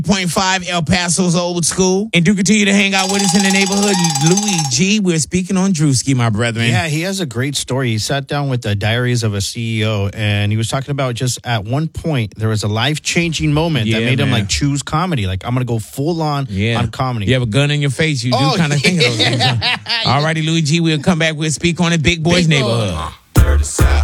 0.5 El Paso's old school. And do continue to hang out with us in the neighborhood. Louis G, we're speaking on Drewski, my brethren. Yeah, he has a great story. He sat down with the Diaries of a CEO, and he was talking about just at one point, there was a life-changing moment that made him like choose comedy. Like, I'm going to go full on comedy. You have a gun in your face. You do kind of think of those things. All righty, Louis G, we'll come back. We'll speak on it. Big Boys Neighborhood.